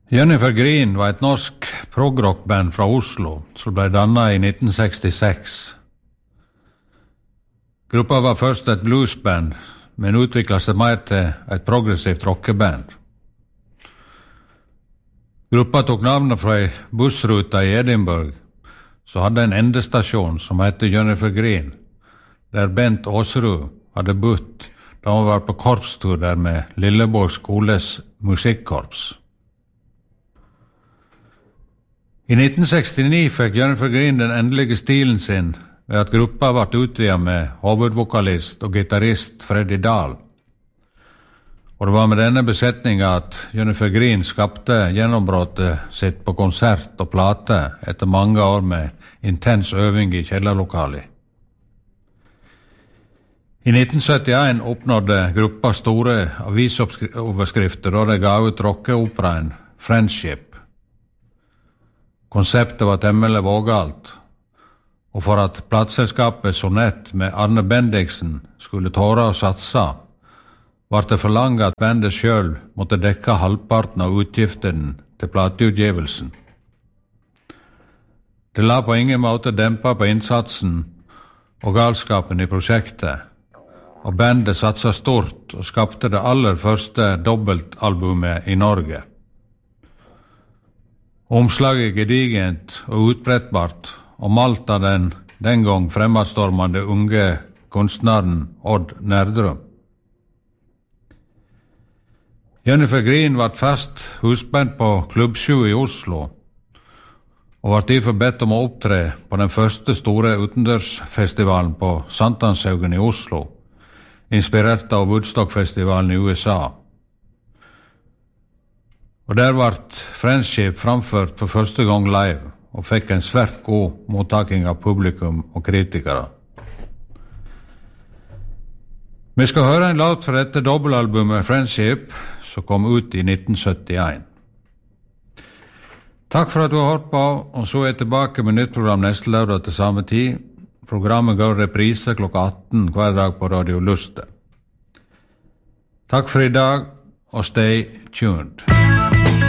Jennifer Green var et norsk progrockband fra Oslo som ble dannet i 1966. Gruppa var først et bluesband, men utviklet seg mer til et progressivt rockeband. Gruppa tok navnet fra en bussrute i Edinburgh, som hadde en endestasjon som heter Jennifer Green, der Bent Åsrud hadde bodd da han var på korpstur der med Lilleborg skoles musikkorps. I 1969 fikk Jennifer Green den endelige stilen sin ved at gruppa ble utvidet med hovedvokalist og gitarist Freddy Dahl. Og det var med denne besetningen at Jennifer Green skapte gjennombruddet sitt på konsert og plate etter mange år med intens øving i kjellerlokalet. I 1971 oppnådde gruppa store avisoverskrifter da de ga ut rockeoperaen Friendship. Konseptet var temmelig vågalt, og for at plateselskapet Sonett med Arne Bendiksen skulle tåre å satse, var det forlanget at bandet selv måtte dekke halvparten av utgiftene til plateutgivelsen. Det la på ingen måte dempe på innsatsen og galskapen i prosjektet, og bandet satsa stort og skapte det aller første dobbeltalbumet i Norge. Omslaget gedigent og utbrettbart, og malt av den gang fremadstormende unge kunstneren Odd Nerdrum. Jennifer Green var fast husband på Klubb 7 i Oslo, og var derfor bedt om å opptre på den første store utendørsfestivalen på Sankthanshaugen i Oslo, inspirert av Woodstock-festivalen i USA. Og der ble Friendship framført for første gang live, og fikk en svært god mottaking av publikum og kritikere. Vi skal høre en låt fra dette dobbelalbumet Friendship, som kom ut i 1971. Takk for at du har hørt på, og så er jeg tilbake med nytt program neste lørdag til samme tid. Programmet går reprise klokka 18 hver dag på Radio Lustet. Takk for i dag, og stay tuned.